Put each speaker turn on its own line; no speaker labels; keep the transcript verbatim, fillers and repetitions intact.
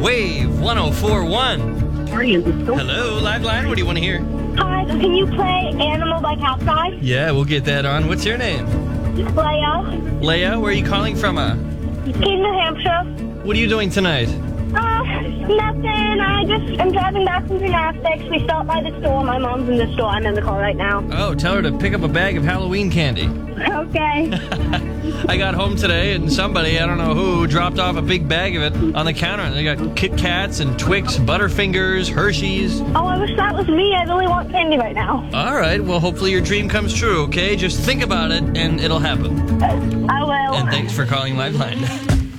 Wave one oh four point one. Hello, Liveline. What do you want to hear?
Hi, can you play Animal by Capsize?
Yeah, we'll get that on. What's your name?
Leia.
Leia, where are you calling from? Uh?
Keene, New Hampshire.
What are you doing tonight?
Uh, nothing. I just am driving back from gymnastics. We stopped by the store. My mom's in the store. I'm in the car right now.
Oh, tell her to pick up a bag of Halloween candy.
Okay.
I got home today and somebody, I don't know who, dropped off a big bag of it on the counter. And they got Kit Kats and Twix, Butterfingers, Hershey's.
Oh, I wish that was me. I really want candy right now.
All right. Well, hopefully your dream comes true, okay? Just think about it and it'll happen.
I will.
And thanks for calling Liveline.